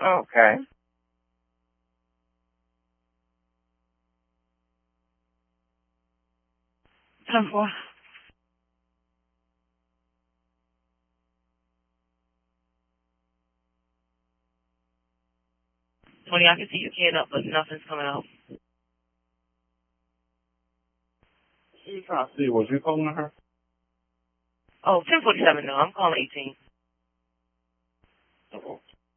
Okay. 10-4. 20, I can see your kid up, but nothing's coming out. She's trying to see, was you calling her? Oh, 1047, no, I'm calling 18. Oh.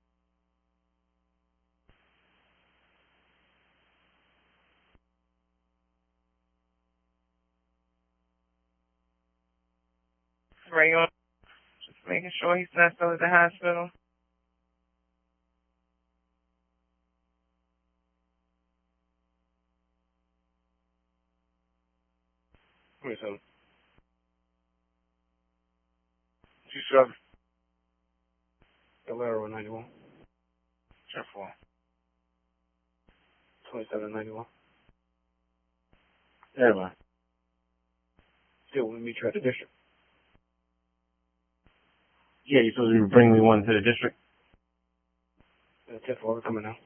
Rayon, just making sure he's not still at the hospital. Wait, so. 27. Galero 91. 10-4. 2791. Yeah, man. Still want to meet you at the district. Yeah, you supposed to bring me one to the district. 10-4, we're coming now.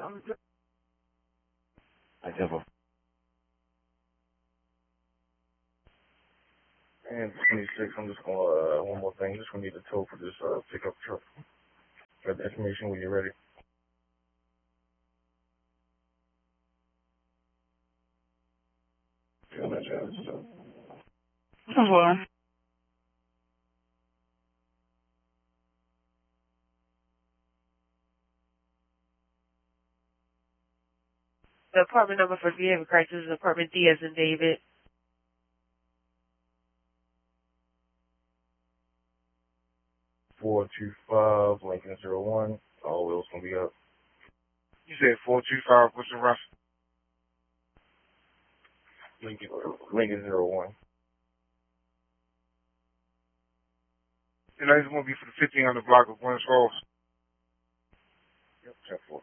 Alright, 10-4. And 26, I'm just gonna, one more thing, just gonna need the tow for this, pickup truck. Got the information when you're ready. Feel that challenge, so. 10-4. The apartment number for vehicle crisis is apartment D as in David. 425 Lincoln 01. All wheels gonna be up. You said 425, what's the rest? Lincoln 01. And that's gonna be for the 1500 block of Buenos Falls. Yep, 10-4.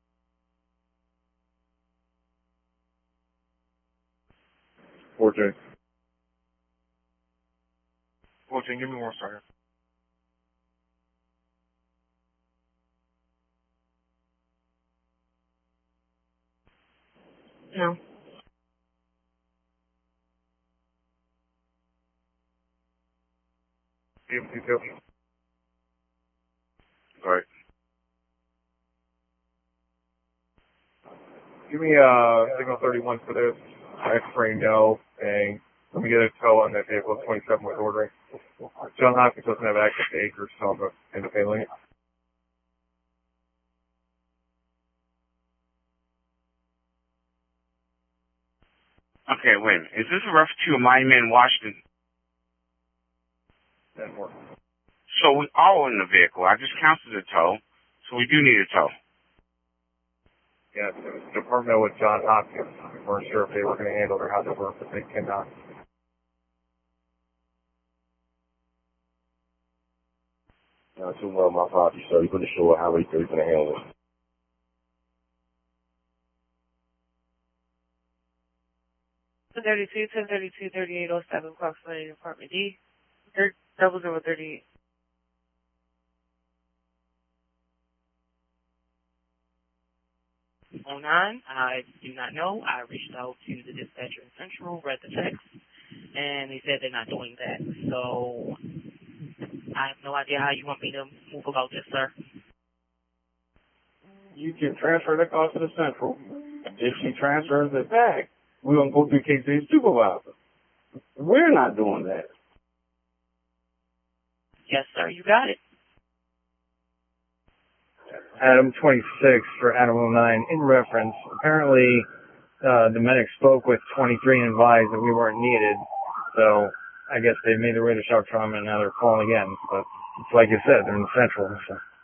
J. 14, give me 1 second. No. Details. Alright. Give me signal 31 for this. X-ray no, and let me get a tow on that vehicle 27 with ordering. John Hopkins doesn't have access to acres, so I'm going to end up failing it. Okay, wait. Is this a reference to my man Washington? That works. So we are in the vehicle. I just counted the tow, so we do need a tow. Yeah, it was Department with John Hopkins. We weren't sure if they were going to handle it or how they were, but they cannot. Too well, my father, so he couldn't show how he's going to handle it. 1032, 1032, 3807, Clarks Lane, apartment D. 0038. Oh 09, I do not know. I reached out to the dispatcher in Central, read the text, and they said they're not doing that. So I have no idea how you want me to move about this, sir. You can transfer the cost to the Central. If she transfers it back, we're going to go through KC's supervisor. We're not doing that. Yes, sir, you got it. Adam 26 for Adam 09 in reference. Apparently, the medic spoke with 23 and advised that we weren't needed. So I guess they made their way to shock trauma and now they're calling again. But it's like you said, they're in Central. So.